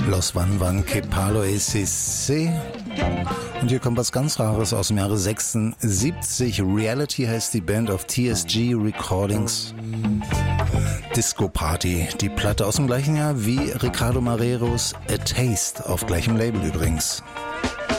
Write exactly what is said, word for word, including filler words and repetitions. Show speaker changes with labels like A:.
A: Los Van Van Que Palo E C C. Und hier kommt was ganz Rares aus dem Jahre sechsundsiebzig. Reality heißt die Band auf T S G Recordings. Disco Party, die Platte aus dem gleichen Jahr wie Ricardo Marreros A Taste, auf gleichem Label übrigens.